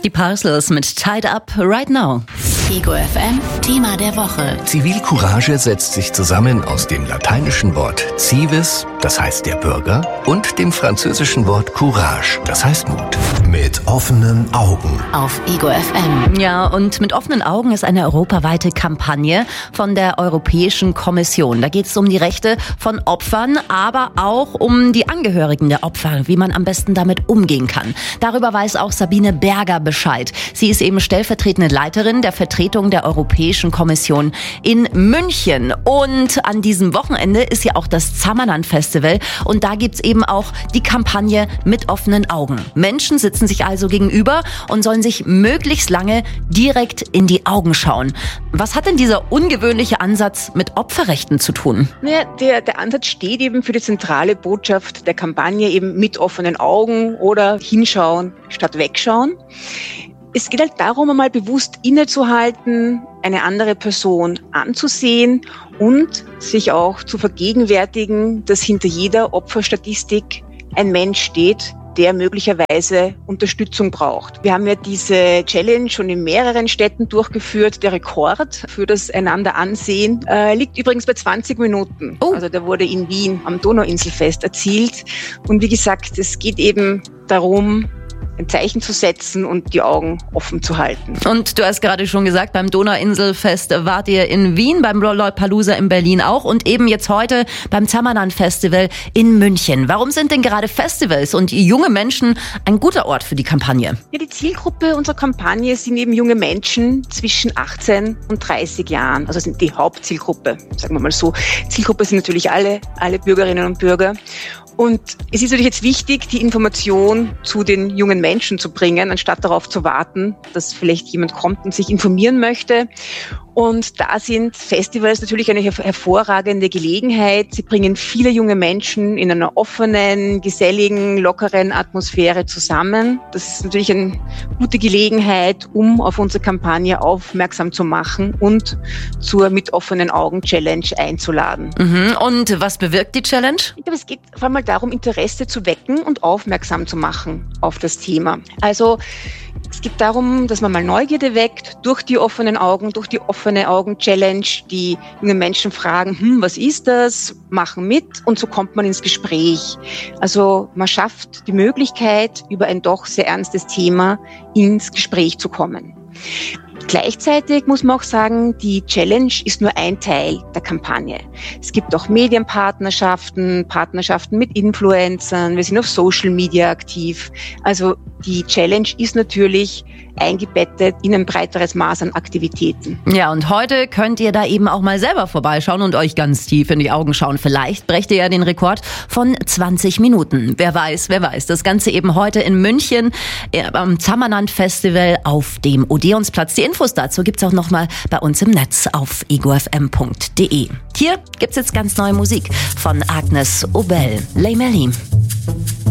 Die Parcels mit Tied Up Right Now. Ego FM, Thema der Woche. Zivilcourage setzt sich zusammen aus dem lateinischen Wort civis, das heißt der Bürger, und dem französischen Wort courage, das heißt Mut. Mit offenen Augen. Auf Ego FM. Ja, und mit offenen Augen ist eine europaweite Kampagne von der Europäischen Kommission. Da geht es um die Rechte von Opfern, aber auch um die Angehörigen der Opfer, wie man am besten damit umgehen kann. Darüber weiß auch Sabine Berger Bescheid. Sie ist eben stellvertretende Leiterin der Vertretung der Europäischen Kommission in München. Und an diesem Wochenende ist ja auch das Zamanan-Festival. Und da gibt's eben auch die Kampagne mit offenen Augen. Menschen sitzen sich also gegenüber und sollen sich möglichst lange direkt in die Augen schauen. Was hat denn dieser ungewöhnliche Ansatz mit Opferrechten zu tun? Naja, der Ansatz steht eben für die zentrale Botschaft der Kampagne, eben mit offenen Augen oder hinschauen statt wegschauen. Es geht halt darum, einmal bewusst innezuhalten, eine andere Person anzusehen und sich auch zu vergegenwärtigen, dass hinter jeder Opferstatistik ein Mensch steht, der möglicherweise Unterstützung braucht. Wir haben ja diese Challenge schon in mehreren Städten durchgeführt. Der Rekord für das Einander ansehen liegt übrigens bei 20 Minuten. Oh. Also der wurde in Wien am Donauinselfest erzielt. Und wie gesagt, es geht eben darum, ein Zeichen zu setzen und die Augen offen zu halten. Und du hast gerade schon gesagt, beim Donauinselfest wart ihr in Wien, beim Lollapalooza in Berlin auch und eben jetzt heute beim Zamanan-Festival in München. Warum sind denn gerade Festivals und junge Menschen ein guter Ort für die Kampagne? Ja, die Zielgruppe unserer Kampagne sind eben junge Menschen zwischen 18 und 30 Jahren. Also sind die Hauptzielgruppe, sagen wir mal so. Zielgruppe sind natürlich alle Bürgerinnen und Bürger. Und es ist natürlich jetzt wichtig, die Information zu den jungen Menschen zu bringen, anstatt darauf zu warten, dass vielleicht jemand kommt und sich informieren möchte. Und da sind Festivals natürlich eine hervorragende Gelegenheit. Sie bringen viele junge Menschen in einer offenen, geselligen, lockeren Atmosphäre zusammen. Das ist natürlich eine gute Gelegenheit, um auf unsere Kampagne aufmerksam zu machen und zur Mit offenen Augen Challenge einzuladen. Und was bewirkt die Challenge? Ich glaube, es geht vor allem darum, Interesse zu wecken und aufmerksam zu machen auf das Thema. Also es geht darum, dass man mal Neugierde weckt durch die offenen Augen, durch die offene Augen-Challenge. Die jungen Menschen fragen, was ist das? Machen mit und so kommt man ins Gespräch. Also man schafft die Möglichkeit, über ein doch sehr ernstes Thema ins Gespräch zu kommen. Gleichzeitig muss man auch sagen, die Challenge ist nur ein Teil der Kampagne. Es gibt auch Medienpartnerschaften, Partnerschaften mit Influencern, wir sind auf Social Media aktiv. Also die Challenge ist natürlich eingebettet in ein breiteres Maß an Aktivitäten. Ja, und heute könnt ihr da eben auch mal selber vorbeischauen und euch ganz tief in die Augen schauen. Vielleicht brecht ihr ja den Rekord von 20 Minuten. Wer weiß. Das Ganze eben heute in München am Zamanan-Festival auf dem Odeonsplatz. Die Infos dazu gibt's auch nochmal bei uns im Netz auf egofm.de. Hier gibt's jetzt ganz neue Musik von Agnes Obel, Lay Merlin.